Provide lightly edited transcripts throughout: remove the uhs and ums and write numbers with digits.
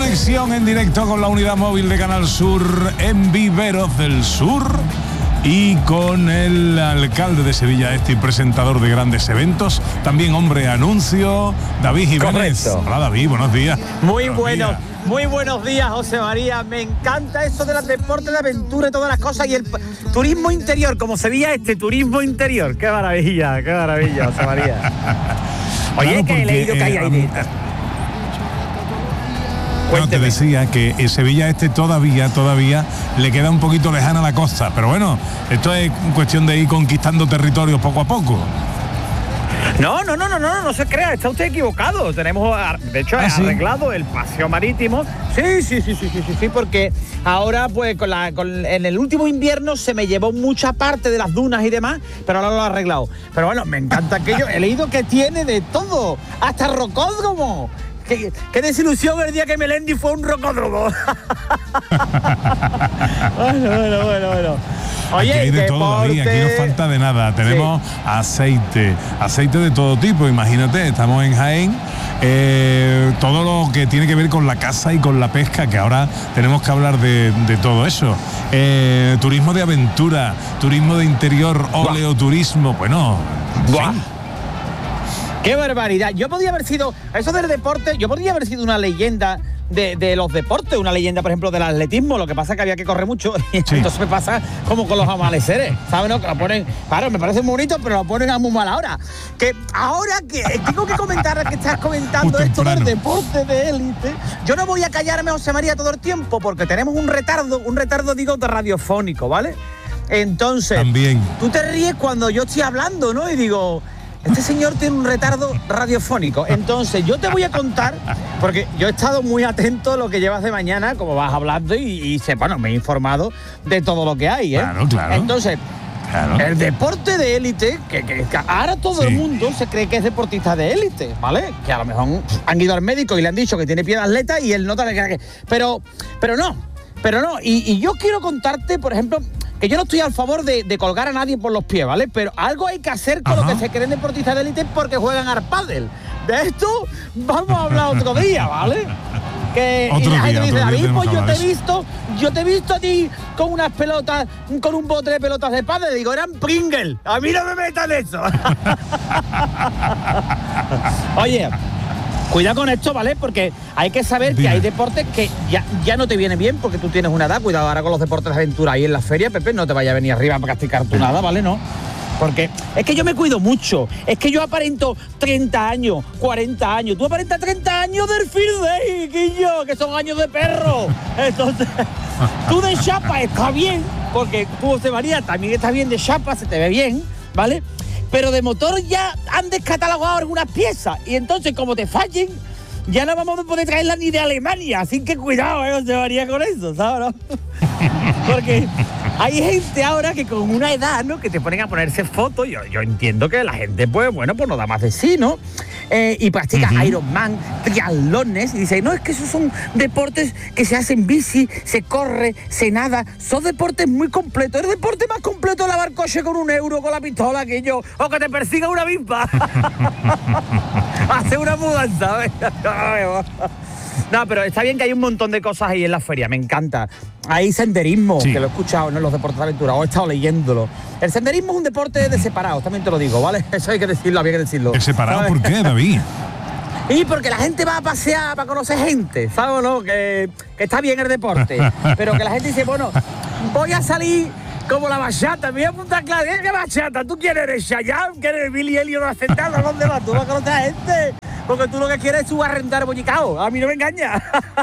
Conexión en directo con la unidad móvil de Canal Sur en Viveros del Sur y con el alcalde de Sevilla Este y presentador de grandes eventos, también hombre anuncio, David Jiménez. Correcto. Hola David, buenos días. Muy buenos días, José María. Me encanta eso de los deportes de aventura y todas las cosas y el turismo interior, como Sevilla Este, turismo interior. Qué maravilla, José María. Oye, Claro, que he leído que hay ahí. No, te decía que Sevilla Este todavía le queda un poquito lejana la costa, pero bueno, esto es cuestión de ir conquistando territorios poco a poco. No se crea, está usted equivocado. Tenemos, de hecho, arreglado el paseo marítimo. Sí, porque ahora, pues, en el último invierno se me llevó mucha parte de las dunas y demás, pero ahora lo he arreglado. Pero bueno, me encanta aquello. He leído que tiene de todo, hasta rocódromo. Qué desilusión el día que Melendi fue un rocódromo. Bueno. Oye, aquí hay de todo, David, aquí no falta de nada. Tenemos aceite de todo tipo. Imagínate, estamos en Jaén. Todo lo que tiene que ver con la caza y con la pesca, que ahora tenemos que hablar de todo eso. Turismo de aventura, turismo de interior, oleoturismo. Bueno, ¡qué barbaridad! Yo podría haber sido, eso del deporte, una leyenda de los deportes, una leyenda, por ejemplo, del atletismo. Lo que pasa es que había que correr mucho y entonces me pasa como con los amaneceres, ¿sabes? ¿No? Que lo ponen, claro, me parece muy bonito, pero lo ponen a muy mala hora. Que ahora que tengo que comentar, que estás comentando esto del deporte de élite, yo no voy a callarme, José María, todo el tiempo, porque tenemos un retardo digo, de radiofónico, ¿vale? Entonces, también tú te ríes cuando yo estoy hablando, ¿no? Y digo, este señor tiene un retardo radiofónico. Entonces, yo te voy a contar, porque yo he estado muy atento a lo que llevas de mañana, como vas hablando, y me he informado de todo lo que hay, ¿eh? Claro. Entonces, el deporte de élite, que ahora todo el mundo se cree que es deportista de élite, ¿vale? Que a lo mejor han ido al médico y le han dicho que tiene pie de atleta y él no te que... Pero no. Y yo quiero contarte, por ejemplo, que yo no estoy al favor de colgar a nadie por los pies, ¿vale? Pero algo hay que hacer con lo que se creen deportistas de élite porque juegan al pádel. De esto vamos a hablar otro día, ¿vale? Que la gente dice, David, pues yo te he visto a ti con unas pelotas, con un bote de pelotas de pádel. Digo, eran Pringles. A mí no me metan eso. Oye, cuidado con esto, ¿vale? Porque hay que saber que hay deportes que ya no te viene bien porque tú tienes una edad. Cuidado ahora con los deportes de aventura ahí en la feria, Pepe, no te vaya a venir arriba para castigar tú nada, ¿vale? No. Porque es que yo me cuido mucho. Es que yo aparento 30 años, 40 años. Tú aparentas 30 años del Field Day, Guillo, que son años de perro. Entonces, tú de chapa está bien, porque tú, José María, también estás bien de chapa, se te ve bien, ¿vale? Pero de motor ya han descatalogado algunas piezas. Y entonces, como te fallen, ya no vamos a poder traerlas ni de Alemania. Así que cuidado, José María, con eso, ¿sabes? Porque hay gente ahora que con una edad, ¿no? Que te ponen a ponerse fotos. Yo entiendo que la gente, pues no da más de sí, ¿no? Y practica Ironman, triatlones, y dice, no, es que esos son deportes que se hacen bici, se corre, se nada, son deportes muy completos. El deporte más completo es lavar coche con €1 con la pistola, o que te persiga una avispa. Hace una mudanza, ¿ves? No, pero está bien que hay un montón de cosas ahí en la feria, me encanta. Hay senderismo, que lo he escuchado, ¿no? En los deportes de aventura, o he estado leyéndolo. El senderismo es un deporte de separados, también te lo digo, ¿vale? Eso hay que decirlo, había que decirlo. ¿De separado por qué, David? Y porque la gente va a pasear para conocer gente, ¿sabes o no? Que está bien el deporte, pero que la gente dice, bueno, voy a salir como la bachata, me voy a apuntar claro, ¿qué bachata? ¿Tú quién eres, Chayanne? ¿Quién eres Billy Elliot de Acetado? ¿Dónde vas? Tú vas a conocer a gente. Porque tú lo que quieres es subarrendar bollicao. A mí no me engañas.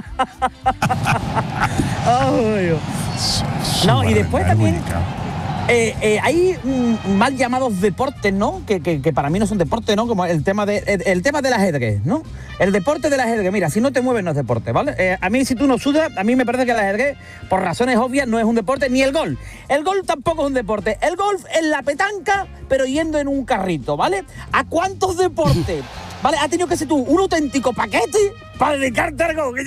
No, y después también hay mal llamados deportes, ¿no? Que para mí no son deportes, ¿no? Como el tema del ajedrez, ¿no? El deporte del ajedrez. Mira, si no te mueves no es deporte, ¿vale? A mí, si tú no sudas, a mí me parece que el ajedrez, por razones obvias, no es un deporte, ni el golf. El golf tampoco es un deporte. El golf es la petanca, pero yendo en un carrito, ¿vale? ¿A cuántos deportes, vale, has tenido que ser tú un auténtico paquete para dedicarte al golf?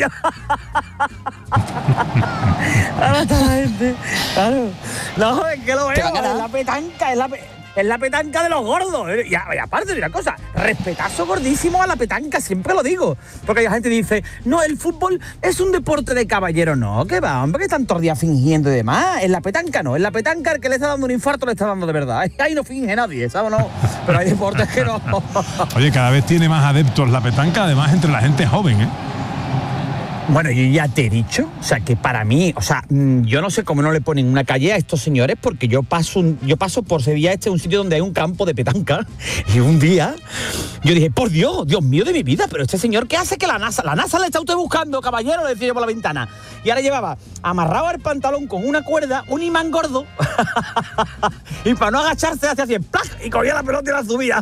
Ahora está la gente. Claro. No, es que lo veo, es la petanca, es la petanca de los gordos. Y aparte de una cosa, respetazo gordísimo a la petanca, siempre lo digo. Porque hay gente que dice, no, el fútbol es un deporte de caballero. No, que va, hombre, que están todos los días fingiendo y demás. En la petanca no, en la petanca el que le está dando un infarto le está dando de verdad. Ahí no finge nadie, ¿sabes o no? Pero hay deportes que no. Oye, cada vez tiene más adeptos la petanca, además entre la gente joven, ¿eh? Bueno, yo ya te he dicho, o sea, que para mí, o sea, yo no sé cómo no le ponen una calle a estos señores, porque yo paso por Sevilla un sitio donde hay un campo de petanca, y un día yo dije, por Dios mío de mi vida, pero este señor, ¿qué hace que la NASA le está usted buscando, caballero? Le decía yo por la ventana. Y ahora llevaba amarrado al pantalón con una cuerda, un imán gordo, y para no agacharse hacía así, ¡plac! Y cogía la pelota y la subía.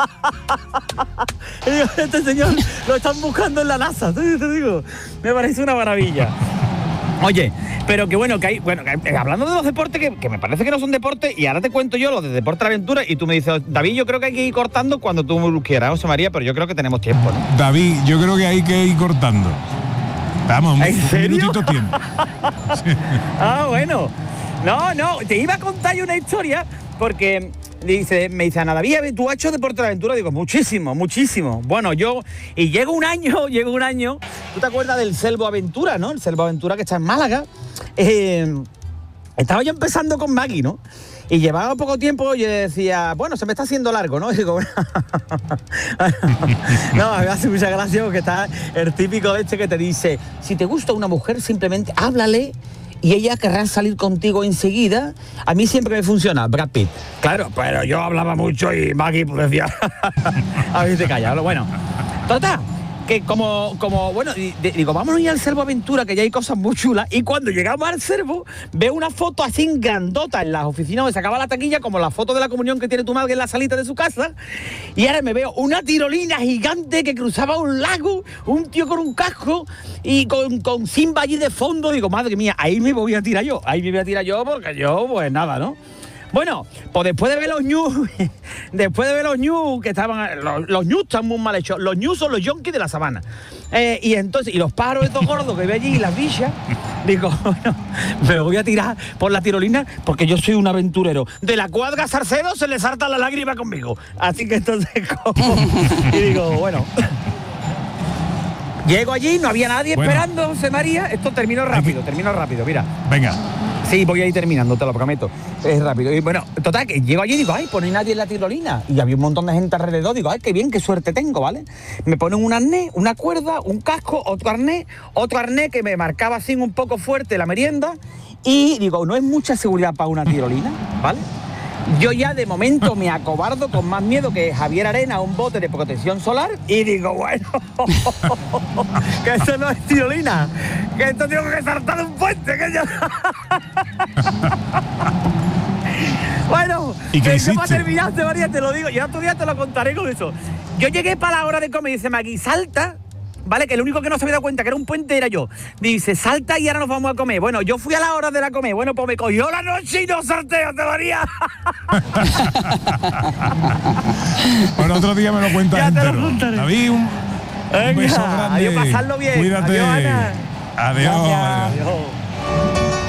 Y digo, este señor lo están buscando en la NASA, te digo, me parece una maravilla. Oye, pero que bueno, que hay, hablando de los deportes que me parece que no son deportes, y ahora te cuento yo los de deporte de aventura, y tú me dices, David, yo creo que hay que ir cortando cuando tú quieras, José María, pero yo creo que tenemos tiempo, ¿no? David, yo creo que hay que ir cortando. Vamos, ¿en serio? Un minutito tiempo. Sí. Ah, bueno. No, te iba a contar yo una historia, porque me dice Ana, David, ¿tú has hecho deporte de aventura? Digo, muchísimo. Bueno, y llega un año, ¿tú te acuerdas del Selvo Aventura, no? El Selvo Aventura que está en Málaga. Estaba yo empezando con Maggie, ¿no? Y llevaba poco tiempo y yo decía, bueno, se me está haciendo largo, ¿no? Y digo, no, me hace mucha gracia porque está el típico de este que te dice, si te gusta una mujer, simplemente háblale y ella querrá salir contigo enseguida. A mí siempre me funciona, Brad Pitt. Claro, pero yo hablaba mucho y Maggie pues decía, a ver si te callas. Bueno, total, que como bueno, digo, vámonos a ir al Selvo Aventura, que ya hay cosas muy chulas. Y cuando llegamos al Selvo, veo una foto así grandota en las oficinas donde se acaba la taquilla, como la foto de la comunión que tiene tu madre en la salita de su casa. Y ahora me veo una tirolina gigante que cruzaba un lago, un tío con un casco y con Simba allí de fondo. Digo, madre mía, ahí me voy a tirar yo, porque yo, pues nada, ¿no? Bueno, pues después de ver los ñus, que estaban, los ñus están muy mal hechos. Los ñus son los yonkis de la sabana. Y los pájaros estos gordos que ve allí y las bichas, digo, bueno, me voy a tirar por la tirolina porque yo soy un aventurero. De la cuadra Sarcedo se le salta la lágrima conmigo. Así que entonces, y digo, bueno. Llego allí, no había nadie esperando, José María. Esto termino rápido, mira. Venga. Sí, voy a ir terminando, te lo prometo. Es rápido. Y bueno, total, que llego allí y digo, ay, pues no hay nadie en la tirolina. Y había un montón de gente alrededor. Digo, ay, qué bien, qué suerte tengo, ¿vale? Me ponen un arnés, una cuerda, un casco, otro arnés que me marcaba así un poco fuerte la merienda. Y digo, no es mucha seguridad para una tirolina, ¿vale? Yo ya de momento me acobardo con más miedo que Javier Arena a un bote de protección solar y digo, bueno, que esto no es tirolina, que esto tengo que saltar un puente, que yo... Bueno, ¿y qué hiciste? ¿Cómo terminaste, María? Te lo digo, y otro día te lo contaré con eso. Yo llegué para la hora de comer y dice Maggie, salta. ¿Vale? Que el único que no se había dado cuenta que era un puente era yo. Dice, salta y ahora nos vamos a comer. Bueno, yo fui a la hora de la comer. Bueno, pues me cogió la noche y no salté, te María. Bueno, otro día me lo cuentas ya entero. Te lo contaré. David, un beso grande. Adiós, pasarlo bien. Cuídate. Adiós, Ana. Adiós. Adiós.